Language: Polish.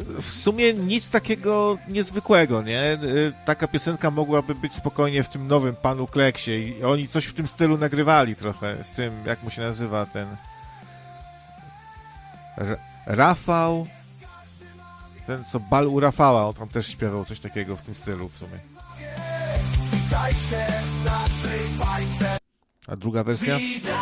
w sumie nic takiego niezwykłego, nie? Taka piosenka mogłaby być spokojnie w tym nowym Panu Kleksie i oni coś w tym stylu nagrywali trochę, z tym, jak mu się nazywa ten... Rafał... Ten, co Bal u Rafała, on tam też śpiewał coś takiego w tym stylu w sumie. A druga wersja?